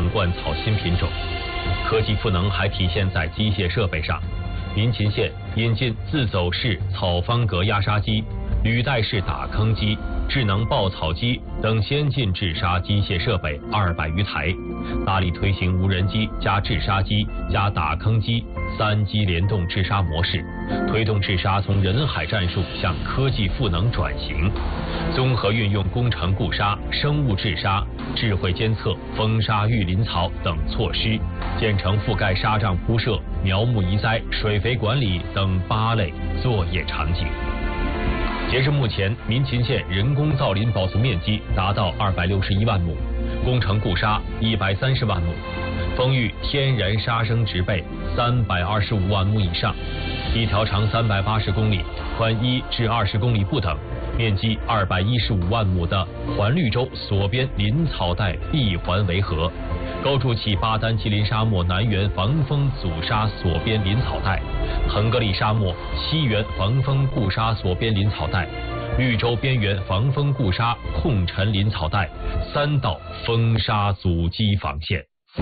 养灌草新品种。科技赋能还体现在机械设备上，民勤县引进自走式草方格压沙机、履带式打坑机、智能爆草机等先进治沙机械设备200余台，大力推行无人机加治沙机加打坑机3机联动治沙模式，推动治沙从人海战术向科技赋能转型，综合运用工程固沙、生物治沙、智慧监测、风沙育林草等措施，建成覆盖沙障铺设、苗木移栽、水肥管理等8类作业场景。截至目前，民勤县人工造林保存面积达到261万亩，工程固沙130万亩，丰裕天然沙生植被325万亩以上，一条长380公里、宽1至20公里不等、面积215万亩的环绿洲锁边林草带闭环围合，高筑起巴丹吉林沙漠南缘防风阻沙锁边林草带、腾格里沙漠西缘防风固沙锁边林草带、绿洲边缘防风固沙控尘林草带3道风沙阻击防线。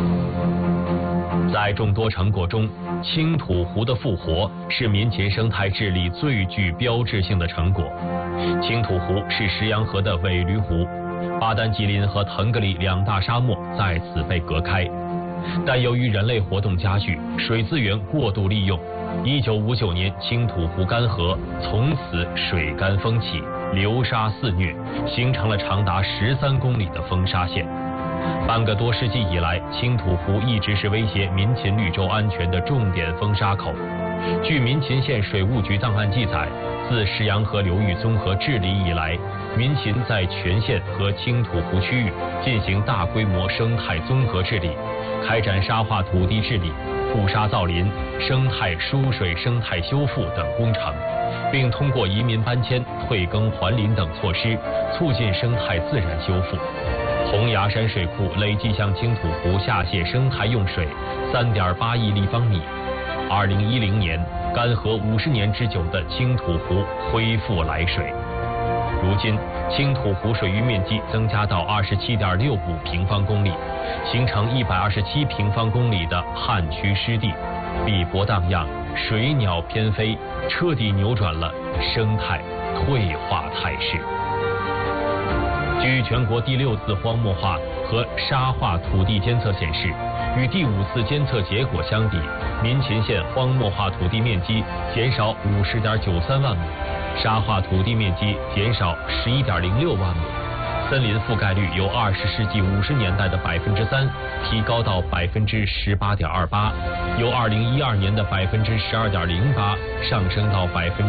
在众多成果中，青土湖的复活是民勤生态治理最具标志性的成果。青土湖是石洋河的尾驴湖，巴丹吉林和腾格里2大沙漠在此被隔开，但由于人类活动加剧，水资源过度利用，1959年青土湖干涸，从此水干风起，流沙肆虐，形成了长达13公里的风沙线。半个多世纪以来，青土湖一直是威胁民勤绿洲安全的重点风沙口。据民勤县水务局档案记载，自石洋河流域综合治理以来，民勤在全县和青土湖区域进行大规模生态综合治理，开展沙化土地治理、固沙造林、生态疏水、生态修复等工程，并通过移民搬迁、退耕还林等措施，促进生态自然修复。洪崖山水库累计向青土湖下泄生态用水3.8亿立方米。2010年，干涸50年之久的青土湖恢复来水。如今，青土湖水域面积增加到27.65平方公里，形成127平方公里的旱区湿地，碧波荡漾，水鸟翩飞，彻底扭转了生态退化态势。据全国第6次荒漠化和沙化土地监测显示，与第5次监测结果相比，民勤县荒漠化土地面积减少50.93万亩，沙化土地面积减少11.06万亩，森林覆盖率由20世纪50年代的3%提高到18.28%，由2012年的12.08%上升到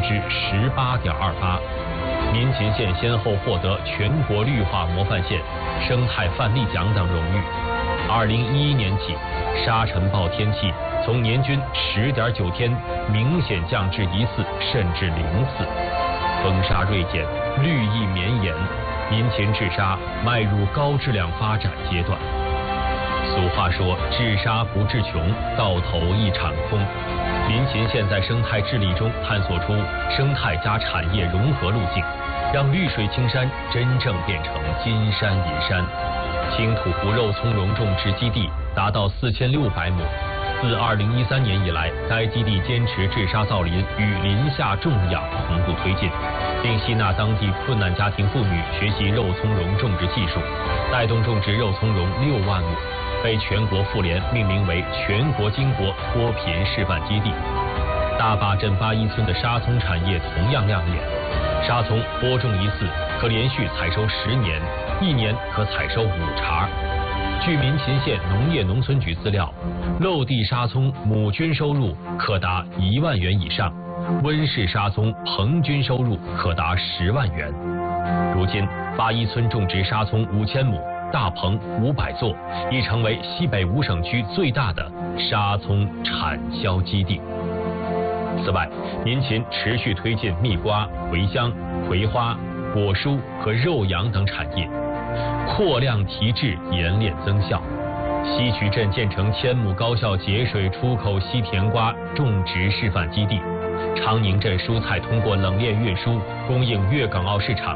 18.28%。民勤县先后获得全国绿化模范县、生态范例奖等荣誉。2011年起，沙尘暴天气从年均10.9天明显降至1次甚至0次，风沙锐减，绿意绵延，民勤治沙迈入高质量发展阶段。俗话说，治沙不治穷，到头一场空。民勤县在生态治理中探索出生态加产业融合路径，让绿水青山真正变成金山银山。青土湖肉苁蓉种植基地达到4600亩。自2013年以来，该基地坚持治沙造林与林下种养同步推进，并吸纳当地困难家庭妇女学习肉苁蓉种植技术，带动种植肉苁蓉6万亩。被全国妇联命名为全国经国脱贫示范基地。大坝镇八一村的沙葱产业同样亮眼，沙葱播种1次可连续采收10年，1年可采收5茬。据民勤县农业农村局资料，漏地沙葱亩均收入可达1万元以上，温室沙葱棚均收入可达10万元。如今，八一村种植沙葱5000亩。大棚500座，已成为西北5省区最大的沙葱产销基地。此外，民勤持续推进蜜瓜、茴香、葵花、果蔬和肉羊等产业，扩量提质，冶炼增效。西渠镇建成1000亩高效节水出口西甜瓜种植示范基地，昌宁镇蔬菜通过冷链运输供应粤港澳市场。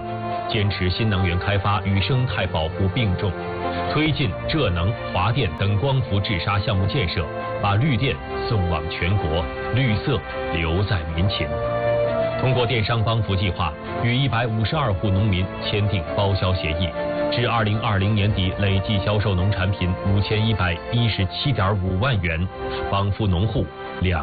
坚持新能源开发与生态保护并重，推进浙能、华电等光伏治沙项目建设，把绿电送往全国，绿色留在民勤。通过电商帮扶计划，与152户农民签订包销协议，至2020年底累计销售农产品5117.5万元，帮扶农户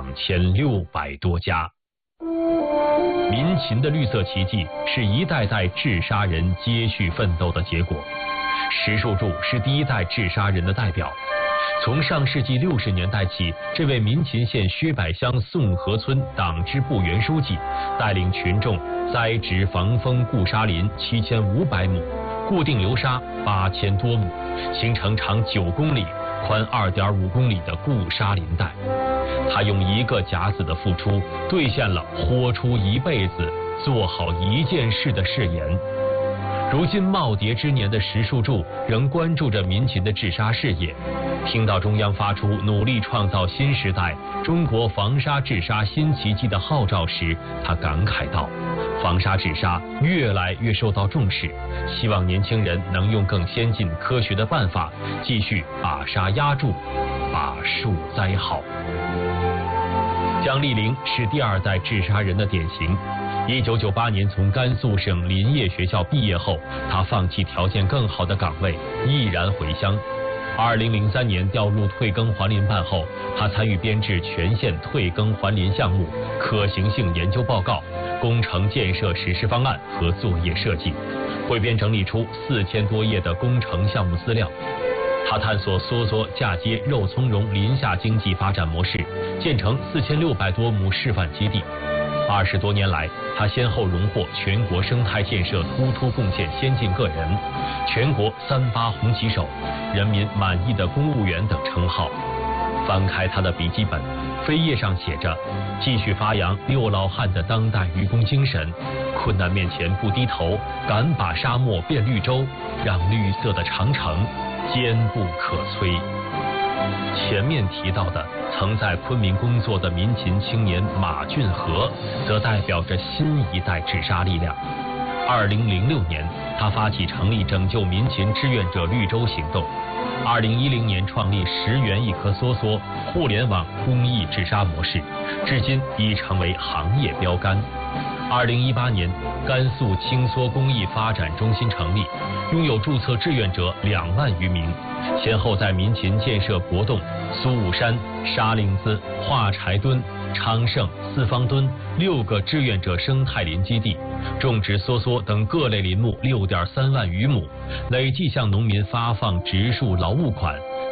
2600多家。民勤的绿色奇迹是一代代治沙人接续奋斗的结果。石树柱是第一代治沙人的代表。从上世纪60年代起，这位民勤县薛柏乡宋河村党支部原书记带领群众栽植防风固沙林7500亩，固定流沙8000多亩，形成长9公里、宽2.5公里的固沙林带。他用一个甲子的付出，兑现了豁出一辈子做好一件事的誓言。如今耄耋之年的石树柱仍关注着民勤的治沙事业。听到中央发出努力创造新时代中国防沙治沙新奇迹的号召时，他感慨道：防沙治沙越来越受到重视，希望年轻人能用更先进科学的办法，继续把沙压住，把树栽好。姜丽玲是第2代治沙人的典型。1998年从甘肃省林业学校毕业后，他放弃条件更好的岗位，毅然回乡。2003年调入退耕还林办后，他参与编制全县退耕还林项目可行性研究报告、工程建设实施方案和作业设计，汇编整理出4000多页的工程项目资料。他探索梭梭嫁接肉苁蓉林下经济发展模式，建成4600多亩示范基地。20多年来，他先后荣获全国生态建设突出贡献先进个人、全国38红旗手、人民满意的公务员等称号。翻开他的笔记本，扉页上写着：继续发扬6老汉的当代愚公精神，困难面前不低头，敢把沙漠变绿洲，让绿色的长城坚不可摧。前面提到的曾在昆明工作的民勤青年马俊和，则代表着新一代治沙力量。2006年，他发起成立拯救民勤志愿者绿洲行动。2010年创立10元1颗梭梭互联网公益治沙模式，至今已成为行业标杆。2018年，甘肃青梭公益发展中心成立，拥有注册志愿者2万余名，先后在民勤建设博洞、苏武山、沙岭子、化柴墩、昌盛、四方墩6个志愿者生态林基地，种植梭梭等各类林木6.3万余亩，累计向农民发放植树劳务款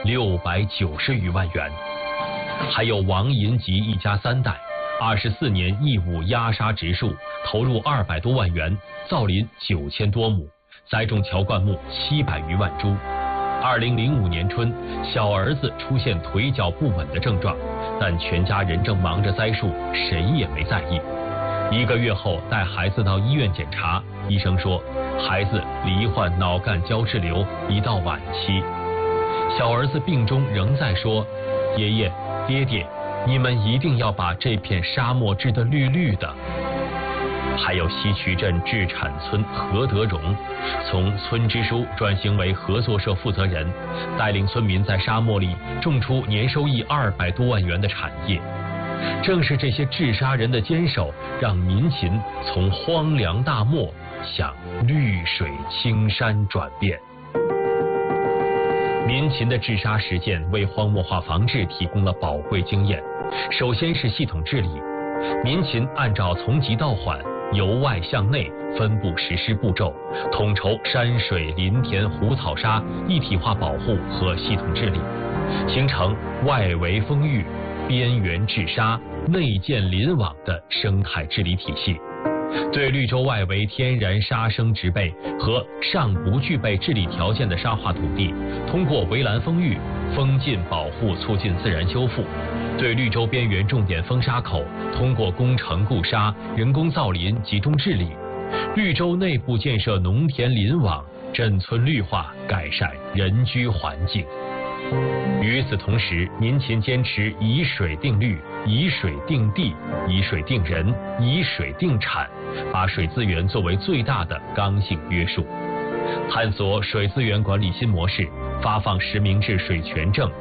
690余万元。还有王银吉一家3代，24年义务压沙植树，投入200多万元，造林9000多亩，栽种乔灌木700余万株。2005年春，小儿子出现腿脚不稳的症状，但全家人正忙着栽树，谁也没在意。1个月后，带孩子到医院检查，医生说孩子罹患脑干胶质瘤，已到晚期。小儿子病中仍在说：爷爷、爹爹，你们一定要把这片沙漠治得绿绿的。还有西渠镇制产村何德荣，从村支书转型为合作社负责人，带领村民在沙漠里种出年收益200多万元的产业。正是这些治沙人的坚守，让民勤从荒凉大漠向绿水青山转变。民勤的治沙实践为荒漠化防治提供了宝贵经验。首先是系统治理，民勤按照从急到缓、由外向内分布实施步骤，统筹山水林田湖草沙一体化保护和系统治理，形成外围封域、边缘治沙、内建林网的生态治理体系。对绿洲外围天然沙生植被和尚不具备治理条件的沙化土地，通过围栏封域、封禁保护促进自然修复；对绿洲边缘重点封沙口，通过工程固沙、人工造林集中治理；绿洲内部建设农田林网，镇村绿化，改善人居环境。 与此同时，民勤坚持以水定律、以水定地、以水定人、以水定产，把水资源作为最大的刚性约束，探索水资源管理新模式，发放实名制水权证，